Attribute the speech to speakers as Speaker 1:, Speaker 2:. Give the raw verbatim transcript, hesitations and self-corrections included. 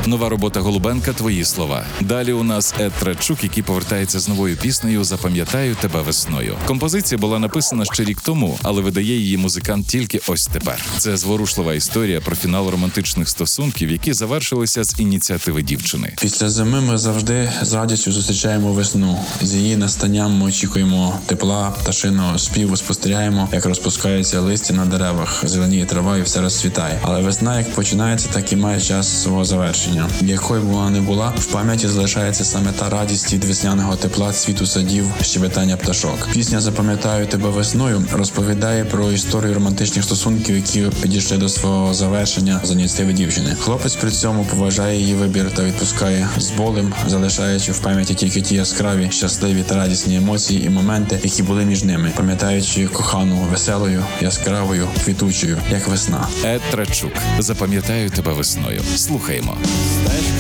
Speaker 1: Нова робота Голубенка «Твої слова». Далі у нас Ед Трачук, який повертається з новою піснею «Запам'ятаю тебе весною». Композиція була написана ще рік тому, але видає її музикант тільки ось тепер. Це зворушлива історія про фінал романтичних стосунків, які завершилися з ініціативи дівчини.
Speaker 2: Після зими ми завжди з радістю зустрічаємо весну. З її настанням ми очікуємо тепла, пташиного співу, спостерігаємо, як розпускається листя на деревах, зеленіє трава і все розцвітає. Але весна як починається, так і має час свого завершення. Якою б вона не була, в пам'яті залишається саме та радість від весняного тепла, цвіту садів, щебетання пташок. Пісня «Запам'ятаю тебе весною» розповідає про історію романтичних стосунків, які підійшли до свого завершення з ініціативи дівчини. Хлопець при цьому поважає її вибір та відпускає з болем, залишаючи в пам'яті тільки ті яскраві, щасливі та радісні емоції і моменти, які були між ними, пам'ятаючи кохану веселою, яскравою, квітучою, як весна.
Speaker 1: Ед Трачук. «Запам'ятаю тебе весною». Слухаємо.